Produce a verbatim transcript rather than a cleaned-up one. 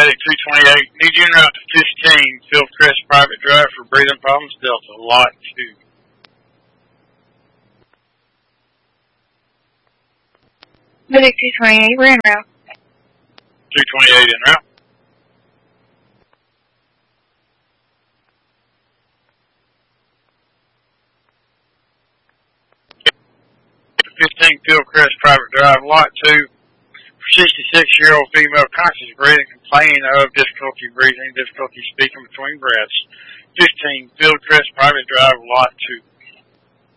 Medic two twenty-eight. Need you route to fifteen, Fieldcrest Private Drive for breathing problems, Delta, lot two. Medic two twenty-eight, we're en route. two twenty-eight en route. fifteen Fieldcrest Private Drive, lot two. sixty-six-year-old female conscious breathing, complaining of difficulty breathing, difficulty speaking between breaths. fifteen Fieldcrest Private Drive, lot two.